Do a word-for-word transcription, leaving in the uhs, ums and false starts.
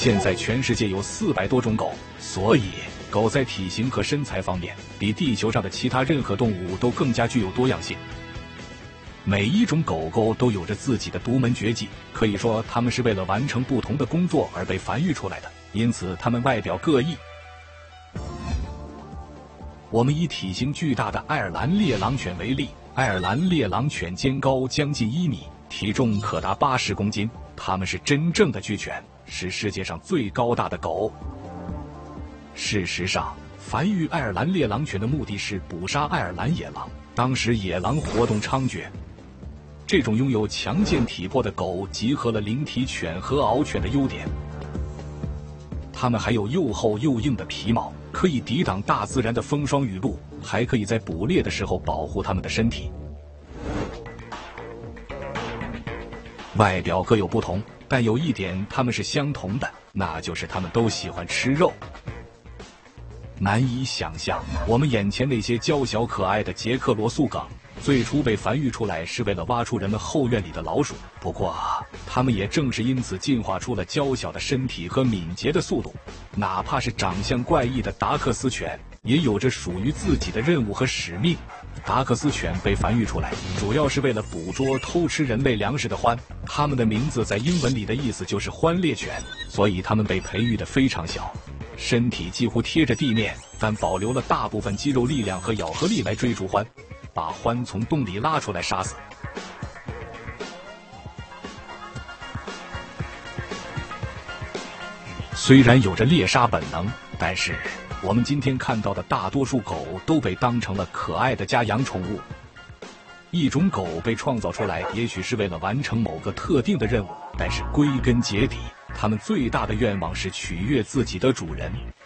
现在全世界有四百多种狗，所以狗在体型和身材方面，比地球上的其他任何动物都更加具有多样性。每一种狗狗都有着自己的独门绝技，可以说它们是为了完成不同的工作而被繁育出来的，因此它们外表各异。我们以体型巨大的爱尔兰猎狼犬为例，爱尔兰猎狼犬肩高将近一米，体重可达八十公斤，它们是真正的巨犬，是世界上最高大的狗。事实上，繁育爱尔兰猎狼犬的目的是捕杀爱尔兰野狼，当时野狼活动猖獗。这种拥有强健体魄的狗集合了灵缇犬和獒犬的优点，它们还有又厚又硬的皮毛，可以抵挡大自然的风霜雨露，还可以在捕猎的时候保护它们的身体。外表各有不同，但有一点它们是相同的，那就是它们都喜欢吃肉。难以想象，我们眼前那些娇小可爱的捷克罗素梗，最初被繁育出来是为了挖出人们后院里的老鼠，不过它们也正是因此进化出了娇小的身体和敏捷的速度。哪怕是长相怪异的达克斯犬，也有着属于自己的任务和使命。达克斯犬被繁育出来，主要是为了捕捉偷吃人类粮食的獾，它们的名字在英文里的意思就是獾猎犬，所以它们被培育得非常小，身体几乎贴着地面，但保留了大部分肌肉力量和咬合力来追逐獾，把獾从洞里拉出来杀死。虽然有着猎杀本能，但是我们今天看到的大多数狗都被当成了可爱的家养宠物。一种狗被创造出来，也许是为了完成某个特定的任务，但是归根结底，它们最大的愿望是取悦自己的主人。